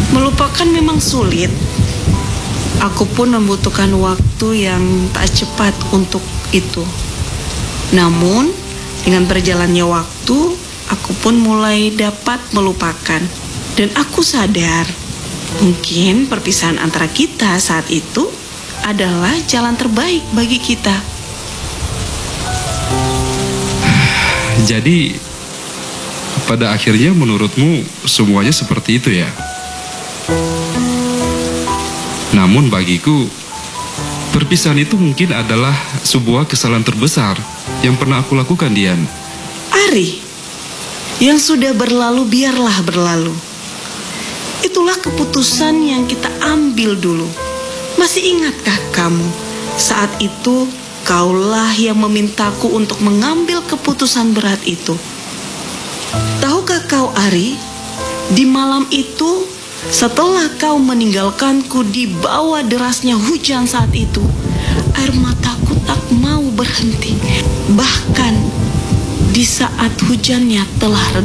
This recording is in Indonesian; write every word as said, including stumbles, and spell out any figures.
Melupakan memang sulit. Aku pun membutuhkan waktu yang tak cepat untuk itu. Namun, dengan berjalannya waktu, aku pun mulai dapat melupakan. Dan aku sadar, mungkin perpisahan antara kita saat itu adalah jalan terbaik bagi kita. Jadi, pada akhirnya menurutmu semuanya seperti itu ya? Namun bagiku, perpisahan itu mungkin adalah sebuah kesalahan terbesar yang pernah aku lakukan, Dian. Ari, yang sudah berlalu biarlah berlalu. Itulah keputusan yang kita ambil dulu. Masih ingatkah kamu? Saat itu, kaulah yang memintaku untuk mengambil keputusan berat itu. Tahukah kau, Ari, di malam itu, setelah kau meninggalkanku di bawah derasnya hujan saat itu, air mataku tak mau berhenti. Bahkan di saat hujannya telah reda.